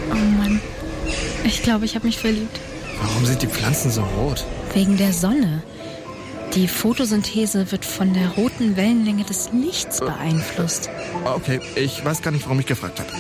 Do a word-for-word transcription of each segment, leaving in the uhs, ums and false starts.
Oh Mann. Ich glaube, ich habe mich verliebt. Warum sind die Pflanzen so rot? Wegen der Sonne. Die Photosynthese wird von der roten Wellenlänge des Lichts beeinflusst. Okay, ich weiß gar nicht, warum ich gefragt habe.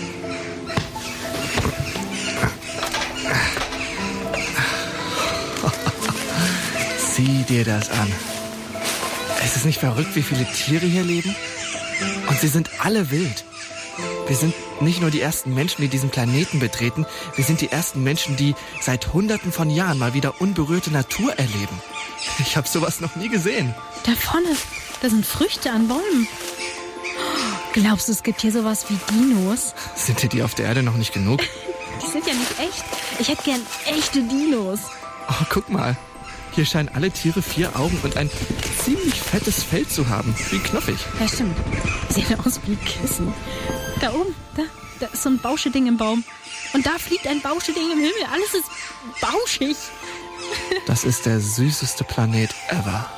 Sieh dir das an. Es ist nicht verrückt, wie viele Tiere hier leben? Und sie sind alle wild. Wir sind nicht nur die ersten Menschen, die diesen Planeten betreten, wir sind die ersten Menschen, die seit Hunderten von Jahren mal wieder unberührte Natur erleben. Ich habe sowas noch nie gesehen. Da vorne, da sind Früchte an Bäumen. Glaubst du, es gibt hier sowas wie Dinos? Sind dir die auf der Erde noch nicht genug? Die sind ja nicht echt. Ich hätte gern echte Dinos. Oh, guck mal. Hier scheinen alle Tiere vier Augen und ein ziemlich fettes Fell zu haben. Wie knuffig. Ja, stimmt. Sieht aus wie Kissen. Da oben, da, da ist so ein Bauscheding im Baum. Und da fliegt ein Bauscheding im Himmel. Alles ist bauschig. Das ist der süßeste Planet ever.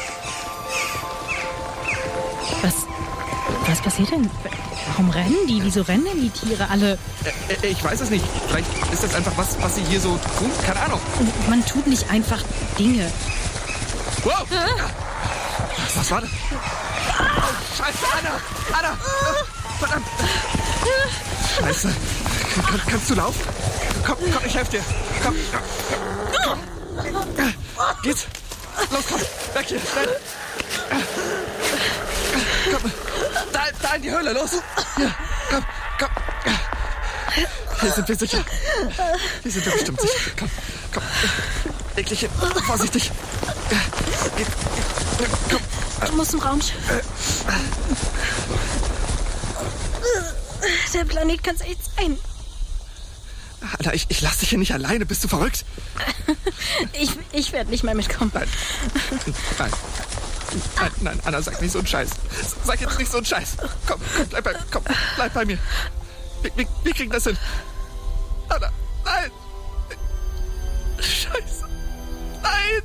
Was, was passiert denn? Warum rennen die? Wieso rennen denn die Tiere alle? Äh, äh, ich weiß es nicht. Vielleicht ist das einfach was, was sie hier so tun. Keine Ahnung. Man tut nicht einfach Dinge. Wow! Was war das? Oh, Scheiße, Anna! Anna! Verdammt! Scheiße. Kann, kannst du laufen? Komm, komm, ich helfe dir. Komm, komm. komm. Geht's? Los, komm. Weg hier, schnell. Komm. Da, da in die Höhle, los. Hier, komm, komm. Hier sind wir sicher. Hier sind wir bestimmt sicher. Komm, komm. Leg dich hin. Vorsichtig. Komm. Du musst im Raum. Der Planet kann's echt sein. Anna, ich, ich lass dich hier nicht alleine. Bist du verrückt? Ich, ich werde nicht mehr mitkommen. Nein. Nein. Nein, nein, Anna, sag nicht so einen Scheiß. Sag jetzt nicht so einen Scheiß. Komm, bleib bei, komm, bleib bei mir. Wir, wir, wir kriegen das hin. Anna, nein. Scheiße. Nein.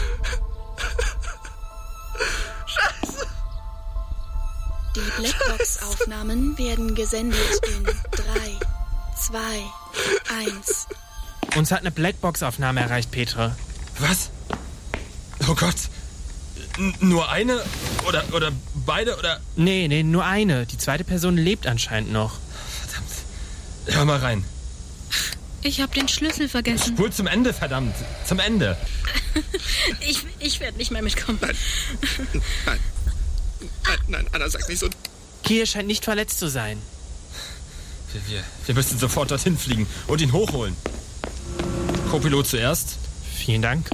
Scheiße. Die Blackbox-Aufnahmen werden gesendet in drei, zwei, eins. Uns hat eine Blackbox-Aufnahme erreicht, Petra. Was? Oh Gott. N- nur eine? Oder, oder beide? Oder? Nee, nee, nur eine. Die zweite Person lebt anscheinend noch. Verdammt. Hör mal rein. Ich habe den Schlüssel vergessen. Spul zum Ende, verdammt. Zum Ende. Ich, ich werde nicht mehr mitkommen. Nein. Nein. Nein, nein, Anna, sag nicht so. Kier scheint nicht verletzt zu sein. Wir, wir, wir müssen sofort dorthin fliegen und ihn hochholen. Co-Pilot zuerst. Vielen Dank.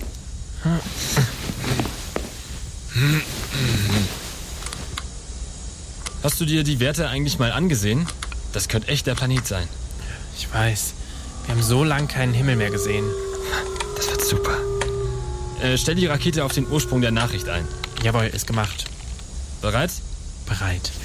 Hast du dir die Werte eigentlich mal angesehen? Das könnte echt der Planet sein. Ich weiß. Wir haben so lange keinen Himmel mehr gesehen. Das wird super. Äh, stell die Rakete auf den Ursprung der Nachricht ein. Jawohl, ist gemacht. Bereit? Bereit.